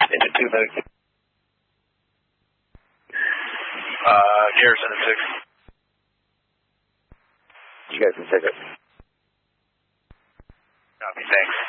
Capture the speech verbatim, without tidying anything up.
Into two minutes. Uh, Garrison at six. You guys can take it. Copy, thanks.